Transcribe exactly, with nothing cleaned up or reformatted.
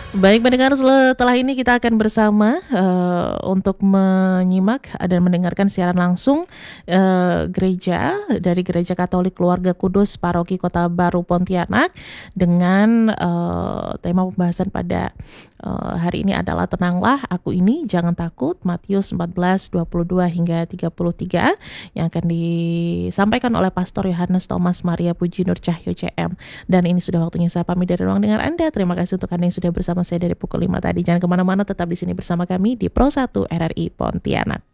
Baik pendengar, setelah ini kita akan bersama uh, untuk menyimak dan mendengarkan siaran langsung uh, gereja dari Gereja Katolik Keluarga Kudus Paroki Kota Baru Pontianak dengan uh, tema pembahasan pada uh, hari ini adalah Tenanglah Aku Ini Jangan Takut, Matius empat belas dua puluh dua hingga tiga puluh tiga, yang akan disampaikan oleh Pastor Yohanes Thomas Maria Puji Nur Cahyo C M. Dan ini sudah waktunya saya pamit dari ruang dengar Anda. Terima kasih untuk Anda yang sudah bersama saya dari pukul lima tadi. Jangan kemana-mana, tetap di sini bersama kami di Pro satu R R I Pontianak.